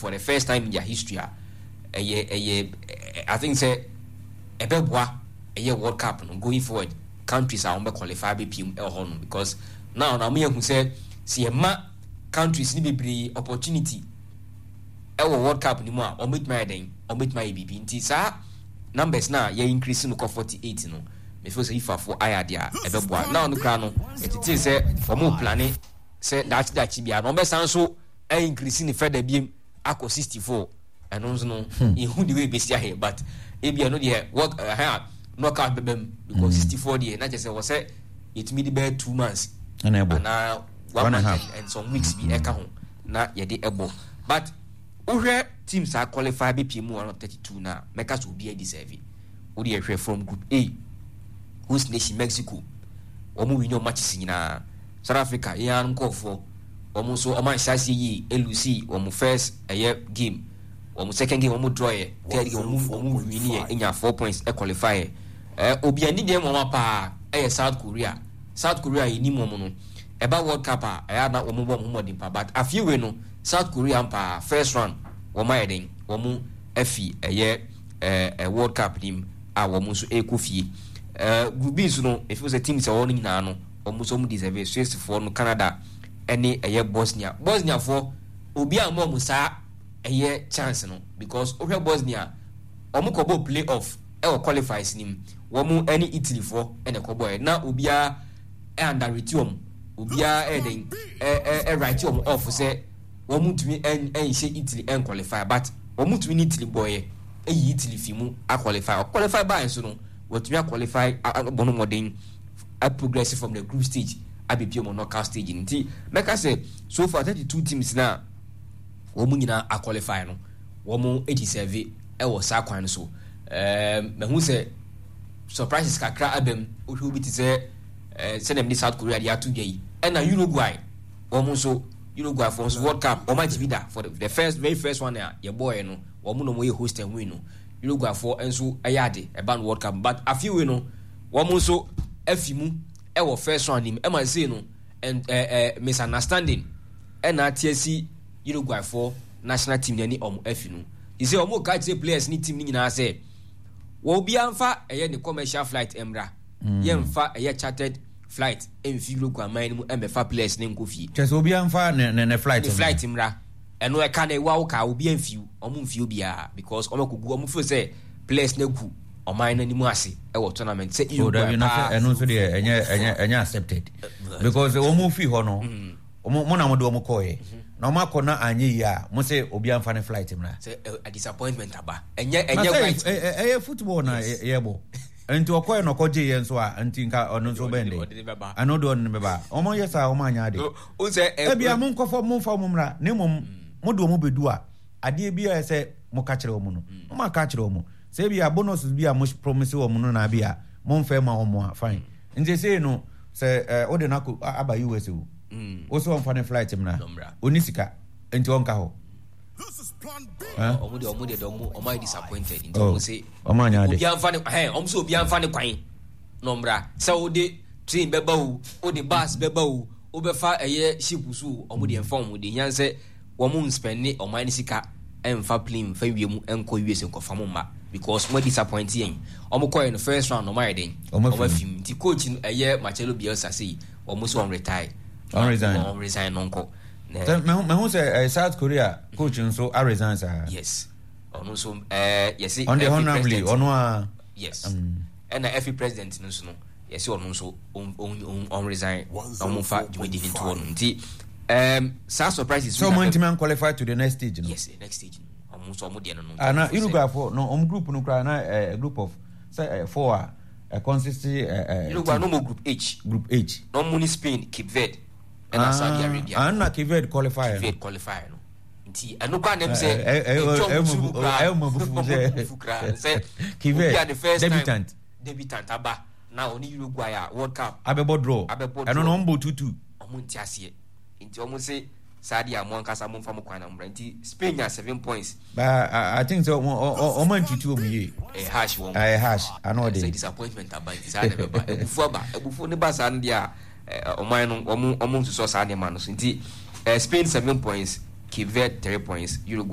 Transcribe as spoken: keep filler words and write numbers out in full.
for the first time in their history a eye eye I think say ebeboa eye World Cup no going forward countries are on qualify be P M L hon because now na me who say see ma countries ni be opportunity e World Cup ni mo a o meet my den o meet my B B nti sa numbers na ye increase no forty-eight no me feel say if for aya dia ebeboa now no kra no etiti say for mo planning say that that bia no be san so e increase ni further biem akọ sixty-four and also no in who the way be here but e bia no dey work uh, knockout bebem because mm. sixty-four dey na just say was say it me be two months and ebo na one month and, and some weeks be eka ho na ye dey ebo but uhwe teams are qualified B P M one thirty-two na make us be deserve we dey hwe from group A who's nation Mexico omo win your matches nyina South Africa yan nkofo omo so oman shasi yi L C omo first eye game omo second game omo draw ye third game omo omo win ye enya four points e qualify eh obi ani dem omo pa eh South Korea South Korea yi ni mo no eba World Cup a eh na omo bo mo din pa but afiwe no South Korea pa first round omo eden omo afi eye eh World Cup nim a omo so ekofie eh group B so no if you say teams are on na no omo so mo deserve Swiss for no Canada any eye Bosnia Bosnia for obi a mo musa eye chance no because ohwe Bosnia omo kobo play off e o qualifies nim womo any Italy for ene kobo e na obi a e under retium obi a e den e e right om off say womo tumi en en she Italy en qualify but womo tumi Italy boy e yi Italy fi mu a qualify o qualify by so no wotumi a qualify bono modern a progress from the group stage abibio mo knockout stage nti make I say so far thirty-two teams na womu nyina a qualify no womu eighty-seven e wo sa kwan so eh me hu say surprises kakra abem ohwe bi ti say eh senem ni South Korea dia to gay e na Uruguay womu so Uruguay for World Cup o ma jibida for the, the first very first one ya your boy no womu no mo ye host and win no Uruguay for enso ayade e ban World Cup but afiwe no womu so afimu e wo first round him e man say no and eh uh, uh, misunderstanding e na T S C Uruguay for national team ni om afinu you say omo catch players ni team ni nyina say wo bia mfa eye ni commercial flight emra ye mfa eye chartered flight emfi Uruguay man mu emfa players ni nkofie chese obi mfa ne ne flight flight emra eno e ka na wa wo ka obi amfi omo mfi obia because omo kogu omo feel say players na ku oman na ni mu ase e wo tournament say Uruguay eno so de enye enye enye accepted because omo fi ho no omo mo na mo do omo koye na omo akona anye ya mo say obi amfa ne flight mra say a disappointment aba enye enye right eh football na yebo enti okoye no koje ye nso a enti nka ono so bende ano do on beba omo yesa omo anya de o say e bia mo nkofo mo fa mo mra ne mo mo do mo bedu a ade bia say mo ka kire omo no mo ka kire omo say bia bonus bia mo promise omo no na bia mo mfa ma omo fine nje say no say o de na aba U S o mm also on fan flight mna onisika enti on ka ho this is plan B omo de omo de omo omo disappointed enti omo say omo anya de obi anfa ne eh omo so obi anfa ne kwan no mra say o de train beba o o de bus beba o o be fa eye ship so omo de enfa omo de yan say omo spend omo ani sika enfa plane fa wiemu enko U S enko fa mo ma because mo disappoint yen omo koy no first round no my den omo fim ti coach eye Marcelo Bielsa say omo so on retire on resign on resign nonko me who say South Korea coach so I resign sir yes ono so eh yes on the honorably ono yes and every president no so no yes ono so on on on resign omo fa we did into one nti um South surprises so man team qualify to the next stage no yes next stage omo so omo de no ana Uruguay for no om group no cry na a group of say four a consistency uh Uruguay no group H group H no money Spain Cape Verde and ah, Saudi Arabia and na Cape Verde qualifier Cape Verde qualifier no nti eno kwa nem say eh eh eh mo bufu say Cape Verde the first debutant time, debutant aba na oni Uruguay World Cup abebo draw eno no mbo two two omo nti ase nti omo say Saudi amon kasa mo fam kwan na mbra nti Spain has seven points but I, I think so o man tutu o mu eh hash won eh hash I know the disappointment about this ade beba ebufu aba ebufu ne ba san dia o man no omo omo so sa ade man no nti Spain seven points Cape Verde three points Uruguay